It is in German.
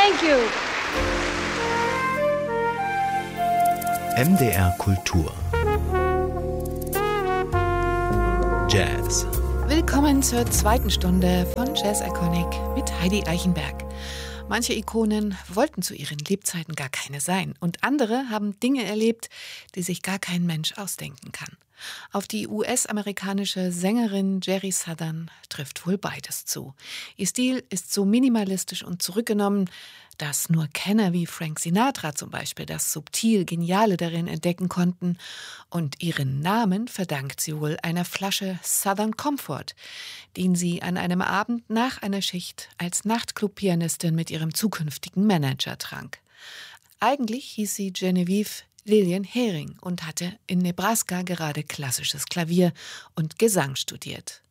Thank you. MDR Kultur. Jazz. Willkommen zur zweiten Stunde von Jazz Iconic mit Heidi Eichenberg. Manche Ikonen wollten zu ihren Lebzeiten gar keine sein und andere haben Dinge erlebt, die sich gar kein Mensch ausdenken kann. Auf die US-amerikanische Sängerin Jerry Southern trifft wohl beides zu. Ihr Stil ist so minimalistisch und zurückgenommen, dass nur Kenner wie Frank Sinatra zum Beispiel das subtil Geniale darin entdecken konnten. Und ihren Namen verdankt sie wohl einer Flasche Southern Comfort, den sie an einem Abend nach einer Schicht als Nachtclub-Pianistin mit ihrem zukünftigen Manager trank. Eigentlich hieß sie Genevieve Lillian Hering und hatte in Nebraska gerade klassisches Klavier und Gesang studiert.